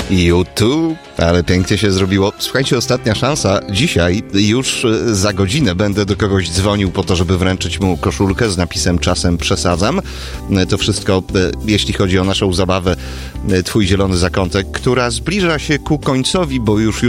YouTube, ale pięknie się zrobiło. Słuchajcie, ostatnia szansa. Dzisiaj już za godzinę będę do kogoś dzwonił po to, żeby wręczyć mu koszulkę z napisem "Czasem przesadzam". To wszystko, jeśli chodzi o naszą zabawę Twój zielony zakątek, która zbliża się ku końcowi, bo już